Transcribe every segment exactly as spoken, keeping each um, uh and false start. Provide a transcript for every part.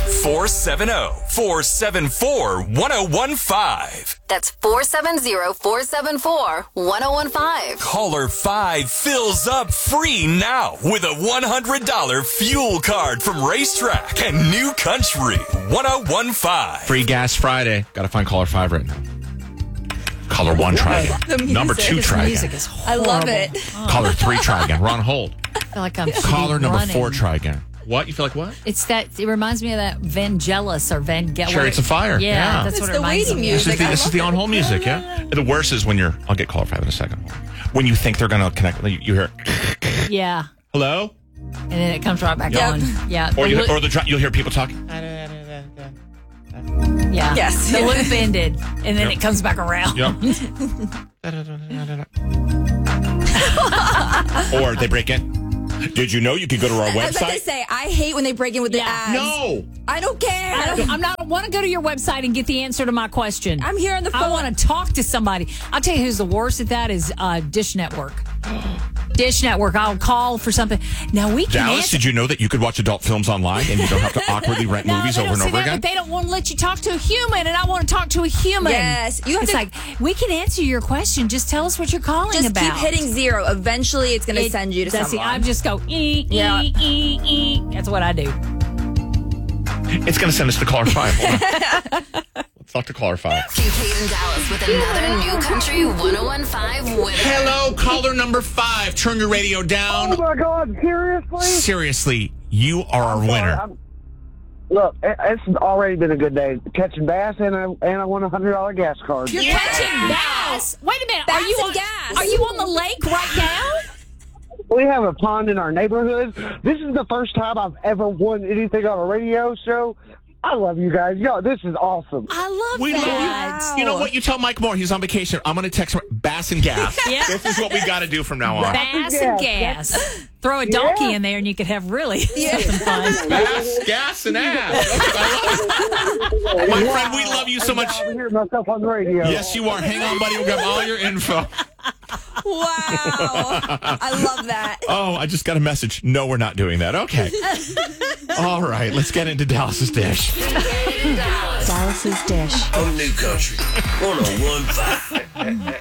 four seven zero, four seven four, one zero one five. That's four seven zero, four seven four, one zero one five. Caller five fills up free now with a one hundred dollars fuel card from Racetrack and New Country one zero one five. Free Gas Friday. Got to find caller five right now. Caller one, try again. Number two, This try music again. is horrible. I love it. Oh. Caller three, try again. We're on hold. I feel like I'm Caller number running. four, try again. What? You feel like what? It's that. It reminds me of that Vangelis or Vangelis. Chariots of Fire. Yeah, Yeah. that's It's what it the reminds waiting me This of. is the, I this is love the it. on-hold music, yeah? The worst is when you're... I'll get caller five in a second. When you think they're going to connect, you, you hear, Yeah, hello? and then it comes right back Yep. on. Yeah, Or, the you, loop- or the, dr- you'll hear people talking. yeah, Yes. The loop ended, and then Yep. it comes back around. Yep. Or they break in. Did you know you could go to our I was about to website? say, I hate when they break in with the Yeah. ads. No. I don't care. I don't, I'm not want to go to your website and get the answer to my question. I'm here on the phone. I want to talk to somebody. I'll tell you who's the worst at that is uh, Dish Network. Dish Network. I'll call for something. Now we can Dallas, answer. did you know that you could watch adult films online and you don't have to awkwardly rent No, movies they over don't and say over that, again? But they don't want to let you talk to a human, and I want to talk to a human. Yes, you have it's to- like we can answer your question. Just tell us what you're calling Just about. keep hitting zero. Eventually, it's going to It- send you to that's someone. it. I just go e Yeah. e e e. That's what I do. It's going to send us to caller five. Hold on. Let's talk to caller five. Kincaid and Dallas with another New Country one oh one five winner. Hello, caller number five. Turn your radio down. Oh my God! Seriously? Seriously, you are our winner. I'm- Look, it- it's already been a good day catching bass, and I and I won a hundred dollar gas card. You're catching bass. Wait a minute. Bass are you and on gas. Are you on the lake right now? We have a pond in our neighborhood. This is the first time I've ever won anything on a radio show. I love you guys. Yo, this is awesome. I love We that. love you. You know what? You tell Mike Moore he's on vacation. I'm going to text him Bass and Gas. Yeah. This is what we got to do from now on. Bass Yeah. and gas. Throw a donkey Yeah. in there, and you could have really something fun. Bass, gas, and ass. Okay. My friend, we love you so much. I hear myself on the radio. Yes, you are. Hang on, buddy. We'll grab all your info. Wow. I love that. Oh, I just got a message. No, we're not doing that. Okay. All right. Let's get into Dallas's dish. Kincaid and Dallas. Dallas's dish. On New Country one oh one five.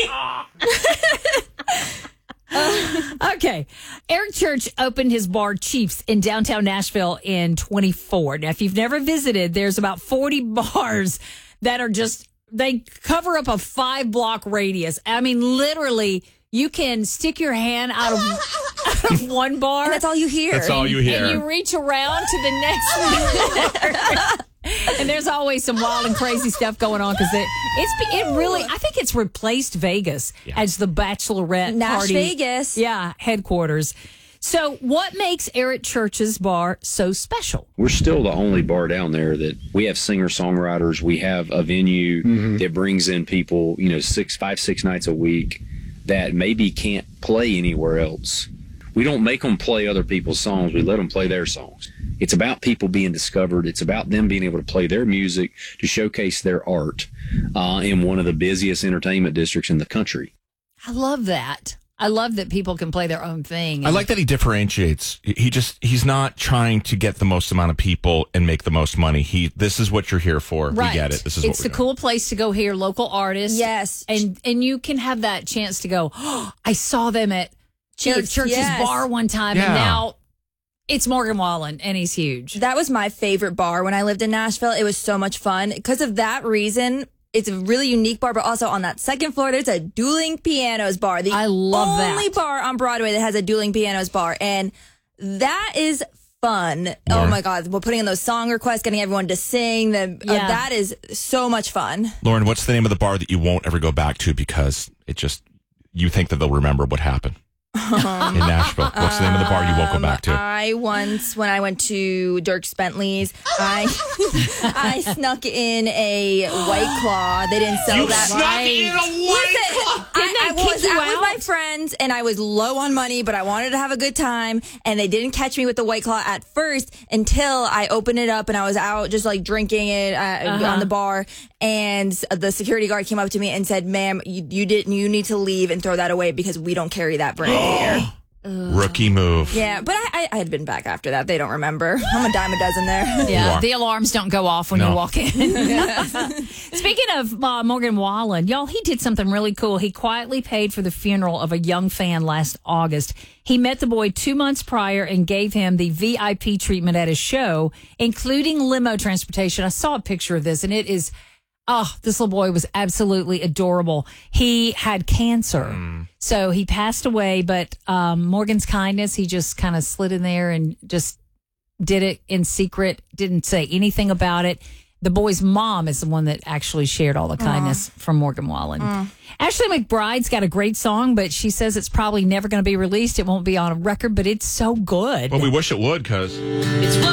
Okay. Eric Church opened his bar Chiefs in downtown Nashville in twenty-four. Now, if you've never visited, there's about forty bars that are just, they cover up a five block radius. I mean, literally, you can stick your hand out of, out of one bar. And that's all you hear. That's all you hear. And you reach around to the next bar. And there's always some wild and crazy stuff going on because it, it's it really, I think it's replaced Vegas as the bachelorette Nash party. Vegas. Yeah, headquarters. So what makes Eric Church's bar so special? We're still the only bar down there that we have singer-songwriters. We have a venue that brings in people, you know, six, five, six nights a week that maybe can't play anywhere else. We don't make them play other people's songs. We let them play their songs. It's about people being discovered. It's about them being able to play their music to showcase their art uh, in one of the busiest entertainment districts in the country. I love that. I love that people can play their own thing. I like that he differentiates. He just, he's not trying to get the most amount of people and make the most money. He, this is what you're here for. Right. We get it. This is it's what the we're cool place to go hear local artists. Yes. And and you can have that chance to go, oh, I saw them at Eric Chiefs, Church's yes. bar one time, Yeah. and now it's Morgan Wallen, and he's huge. That was my favorite bar when I lived in Nashville. It was so much fun. Because of that reason, it's a really unique bar, but also on that second floor, there's a dueling pianos bar. The I love that. only bar on Broadway that has a dueling pianos bar. And that is fun. Oh my God. We're putting in those song requests, getting everyone to sing. The, uh, Yeah. that is so much fun. Lauren, what's the name of the bar that you won't ever go back to because it just, you think that they'll remember what happened in Nashville? What's the name of the bar you won't go back to? I once, when I went to Dirk Bentley's, I I snuck in a White Claw. They didn't sell You that. snuck in a White Listen, Claw? I, Didn't I that kick was you out out? with my friends, and I was low on money, but I wanted to have a good time, and they didn't catch me with the White Claw at first until I opened it up, and I was out just like drinking it uh, Uh-huh. on the bar, and the security guard came up to me and said, "Ma'am, you, you didn't. You need to leave and throw that away because we don't carry that brand here." Rookie move. Yeah, but I, I, I had been back after that. They don't remember. I'm a dime a dozen there. Yeah, the alarms don't go off when No. you walk in. Speaking of uh, Morgan Wallen, y'all, he did something really cool. He quietly paid for the funeral of a young fan last August. He met the boy two months prior and gave him the V I P treatment at his show, including limo transportation. I saw a picture of this, and it is, oh, this little boy was absolutely adorable. He had cancer. Mm. So he passed away, but um, Morgan's kindness, he just kind of slid in there and just did it in secret, didn't say anything about it. The boy's mom is the one that actually shared all the kindness Aww. from Morgan Wallen. Mm. Ashley McBride's got a great song, but she says it's probably never going to be released. It won't be on a record, but it's so good. Well, we wish it would because...